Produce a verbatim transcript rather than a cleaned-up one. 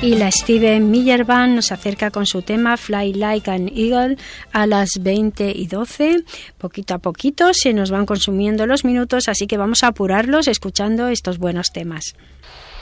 Y la Steven Miller Band nos acerca con su tema Fly Like an Eagle a las veinte y doce. Poquito a poquito se nos van consumiendo los minutos, así que vamos a apurarlos escuchando estos buenos temas.